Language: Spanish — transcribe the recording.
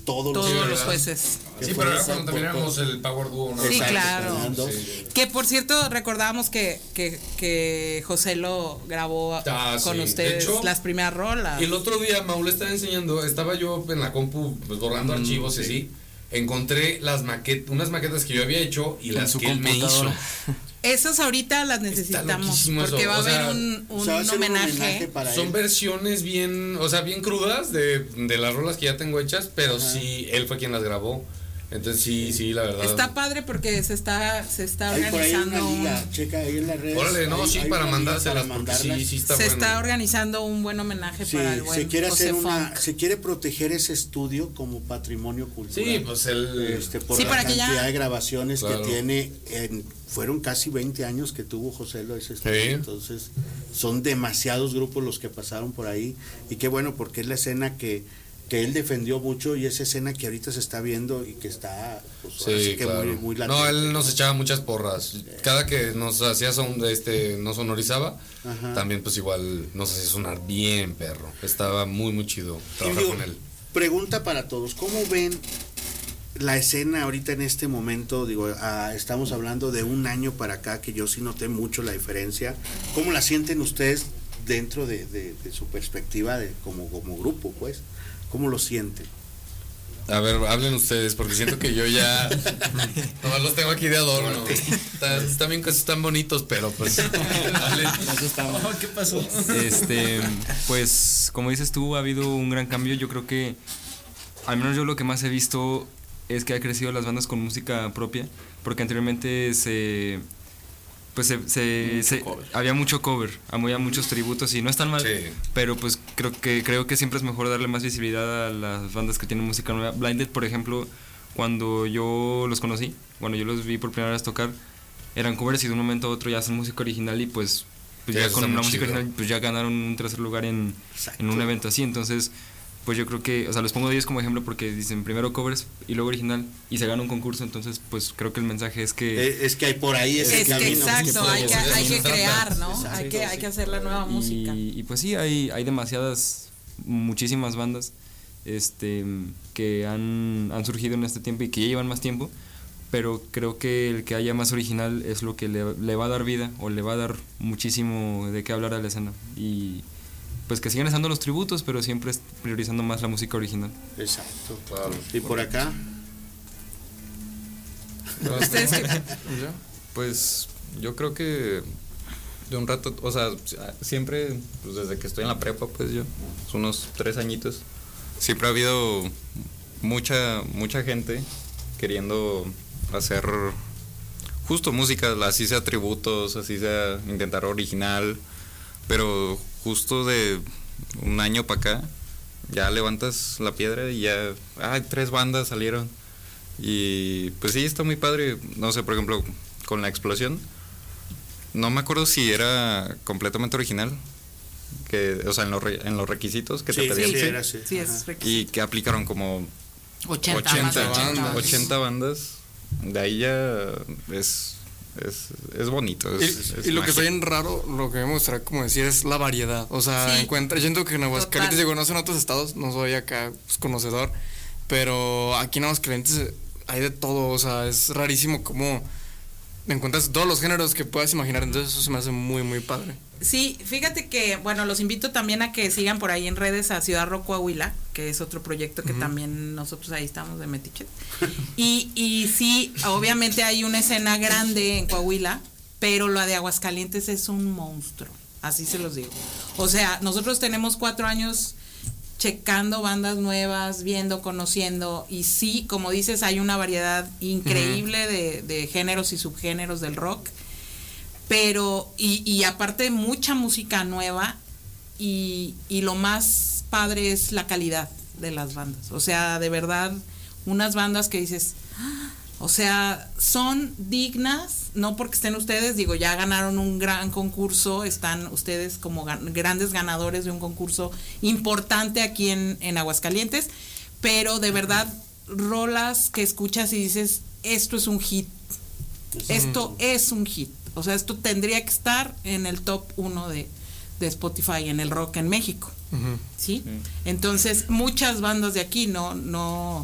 todos los jueces. Sí, pero era cuando también éramos el Power Duo, ¿no? Sí, Exacto, claro. sí. Que por cierto, recordábamos que José lo grabó con ustedes, de hecho, las primeras rolas. El otro día Maul estaba enseñando, estaba yo en la compu pues, borrando archivos y así. Encontré unas maquetas que yo había hecho y las que él me hizo. Esas ahorita las necesitamos porque va a haber un homenaje. Son versiones bien, o sea, bien crudas de las rolas que ya tengo hechas, pero sí, él fue quien las grabó. Entonces sí, la verdad. Está padre porque se está Hay por ahí organizando una liga, checa ahí en las redes. Órale, no, sí, para mandárselas, para porque sí está se bueno. Está organizando un buen homenaje para el buen se quiere José hacer Funk. se quiere proteger ese estudio como patrimonio cultural. Sí, pues por sí, la para que cantidad ya de grabaciones claro. que tiene. Fueron casi 20 años que tuvo José ese estudio, sí. Entonces son demasiados grupos los que pasaron por ahí y qué bueno porque es la escena que él defendió mucho y esa escena que ahorita se está viendo y que está pues, sí, que claro. muy latente. No, él nos echaba muchas porras. Cada que nos hacía nos sonorizaba, Ajá. también pues igual nos hacía sonar bien, perro. Estaba muy chido trabajar con él. Pregunta para todos, ¿cómo ven la escena ahorita en este momento? Estamos hablando de un año para acá que yo sí noté mucho la diferencia. ¿Cómo la sienten ustedes dentro de su perspectiva como grupo, pues? ¿Cómo lo sienten? A ver, hablen ustedes, porque siento que yo ya nomás los tengo aquí de adorno. Están bien, están bonitos, pero pues hablen. ¿Qué pasó? Pues como dices tú, ha habido un gran cambio. Yo creo que, al menos yo lo que más he visto es que ha crecido las bandas con música propia, porque anteriormente había mucho cover, había muchos tributos y no están mal, sí. Pero pues creo que siempre es mejor darle más visibilidad a las bandas que tienen música nueva. Blinded, por ejemplo, cuando yo los conocí, cuando yo los vi por primera vez tocar, eran covers y de un momento a otro ya hacen música original y pues ya con la música original pues ya ganaron un tercer lugar en un evento así. Entonces pues yo creo que, o sea, los pongo de ellos como ejemplo porque dicen primero covers y luego original y se gana un concurso. Entonces pues creo que el mensaje es que hay por ahí ese camino. Exacto, hay que crear, ¿no? Exacto, hay que hacer la nueva música. Y pues sí, hay muchísimas bandas que han surgido en este tiempo y que ya llevan más tiempo, pero creo que el que haya más original es lo que le va a dar vida o le va a dar muchísimo de qué hablar a la escena. Y pues que sigan estando los tributos, pero siempre priorizando más la música original. Exacto, claro. ¿Y por acá? ¿Ustedes qué? Pues yo creo que de un rato, o sea, siempre, pues desde que estoy en la prepa, pues yo, unos 3 añitos, siempre ha habido mucha gente queriendo hacer justo música, así sea tributos, así sea intentar original, pero justo de un año para acá ya levantas la piedra y ya 3 bandas salieron y pues sí, está muy padre. No sé, por ejemplo, con La Explosión no me acuerdo si era completamente original, o sea, en los requisitos que te pedían, sí, es requisito. y que aplicaron como 80 bandas. De ahí ya es bonito. Y lo que está bien raro, lo que me gustaría como decir es la variedad. O sea, siento que en Aguascalientes, digo, no sé en otros estados, no soy acá pues, conocedor, pero aquí en Aguascalientes hay de todo. O sea, es rarísimo cómo encuentras todos los géneros que puedas imaginar. Entonces eso se me hace muy padre. Sí, fíjate que, bueno, los invito también a que sigan por ahí en redes a Ciudad Rock Coahuila, que es otro proyecto que también nosotros ahí estamos de metiche. Y sí, obviamente hay una escena grande en Coahuila, pero la de Aguascalientes es un monstruo, así se los digo. O sea, nosotros tenemos 4 años checando bandas nuevas, viendo, conociendo, y sí, como dices, hay una variedad increíble de géneros y subgéneros del rock. Pero, y aparte mucha música nueva y lo más padre es la calidad de las bandas. O sea, de verdad, unas bandas que dices, o sea, son dignas, no porque estén ustedes, digo, ya ganaron un gran concurso, están ustedes como grandes ganadores de un concurso importante aquí en Aguascalientes, pero de verdad, rolas que escuchas y dices, esto es un hit, esto es un hit. O sea, esto tendría que estar en el top 1 de Spotify en el rock en México. ¿Sí? Entonces, muchas bandas de aquí no